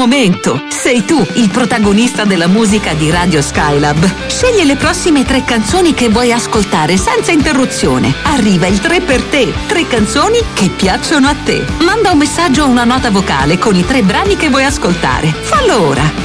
momento. Sei tu il protagonista della musica di Radio Skylab. Scegli le prossime 3 canzoni che vuoi ascoltare senza interruzione. Arriva il 3 per te. 3 canzoni che piacciono a te. Manda un messaggio o una nota vocale con i 3 brani che vuoi ascoltare. Fallo ora.